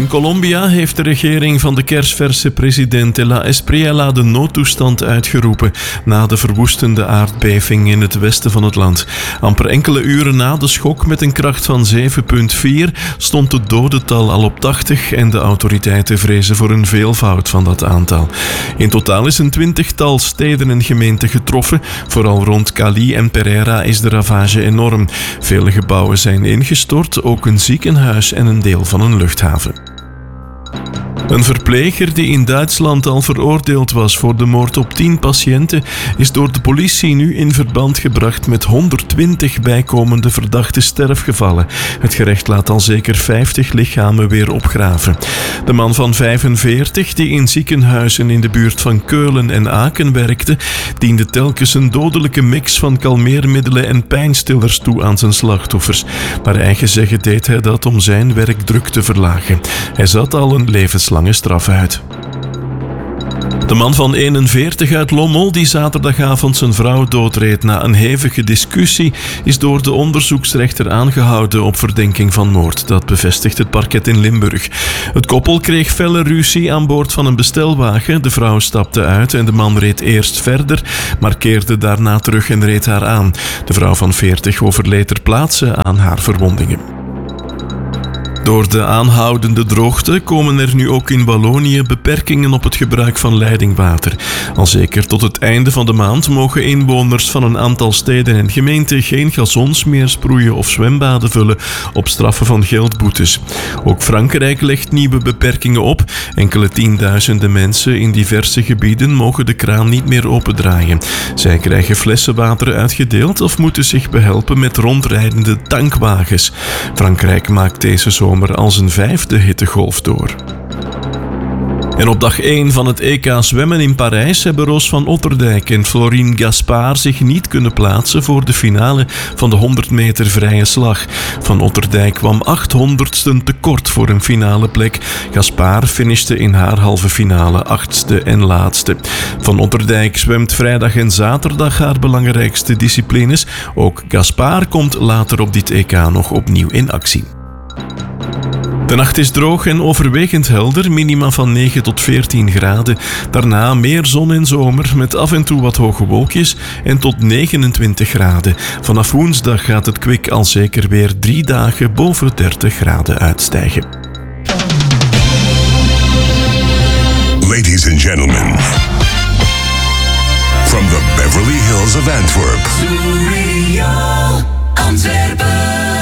In Colombia heeft de regering van de kersverse president de la Espriella de noodtoestand uitgeroepen na de verwoestende aardbeving in het westen van het land. Amper enkele uren na de schok met een kracht van 7,4 stond het dodental al op 80 en de autoriteiten vrezen voor een veelvoud van dat aantal. In totaal is een 20-tal steden en gemeenten getroffen. Vooral rond Cali en Pereira is de ravage enorm. Vele gebouwen zijn ingestort, ook een ziekenhuis en een deel van een luchthaven. Een verpleger die in Duitsland al veroordeeld was voor de moord op 10 patiënten is door de politie nu in verband gebracht met 120 bijkomende verdachte sterfgevallen. Het gerecht laat al zeker 50 lichamen weer opgraven. De man van 45, die in ziekenhuizen in de buurt van Keulen en Aken werkte, diende telkens een dodelijke mix van kalmeermiddelen en pijnstillers toe aan zijn slachtoffers. Naar eigen zeggen deed hij dat om zijn werkdruk te verlagen. Hij zat al een levenslange straf uit. De man van 41 uit Lommel, die zaterdagavond zijn vrouw doodreed na een hevige discussie, is door de onderzoeksrechter aangehouden op verdenking van moord. Dat bevestigt het parket in Limburg. Het koppel kreeg felle ruzie aan boord van een bestelwagen. De vrouw stapte uit en de man reed eerst verder, maar keerde daarna terug en reed haar aan. De vrouw van 40 overleed ter plaatse aan haar verwondingen. Door de aanhoudende droogte komen er nu ook in Wallonië beperkingen op het gebruik van leidingwater. Al zeker tot het einde van de maand mogen inwoners van een aantal steden en gemeenten geen gazons meer sproeien of zwembaden vullen op straffen van geldboetes. Ook Frankrijk legt nieuwe beperkingen op. Enkele tienduizenden mensen in diverse gebieden mogen de kraan niet meer opendraaien. Zij krijgen flessen water uitgedeeld of moeten zich behelpen met rondrijdende tankwagens. Frankrijk maakt deze zomer als een 5e hittegolf door. En op dag 1 van het EK zwemmen in Parijs hebben Roos van Otterdijk en Florine Gaspard zich niet kunnen plaatsen voor de finale van de 100 meter vrije slag. Van Otterdijk kwam 800ste tekort voor een finale plek. Gaspard finishte in haar halve finale 8e en laatste. Van Otterdijk zwemt vrijdag en zaterdag haar belangrijkste disciplines. Ook Gaspard komt later op dit EK nog opnieuw in actie. De nacht is droog en overwegend helder, minima van 9 tot 14 graden. Daarna meer zon en zomer met af en toe wat hoge wolkjes en tot 29 graden. Vanaf woensdag gaat het kwik al zeker weer 3 dagen boven 30 graden uitstijgen. Ladies and gentlemen, from the Beverly Hills of Antwerp. Studio Antwerpen.